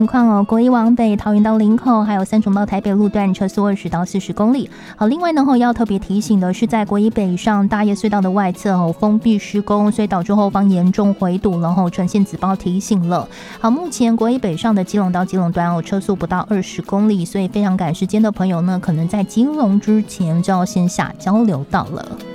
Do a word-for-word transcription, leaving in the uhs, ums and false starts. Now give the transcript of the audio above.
情况哦，国一往北桃园到林口，还有三重到台北路段车速二十到四十公里。好，另外呢，要特别提醒的是，在国一北上大叶隧道的外侧哦，封闭施工，所以导致后方严重回堵了后，呈现紫包提醒了。好，目前国一北上的基隆到基隆端哦，车速不到二十公里，所以非常赶时间的朋友呢，可能在基隆之前就要先下交流道了。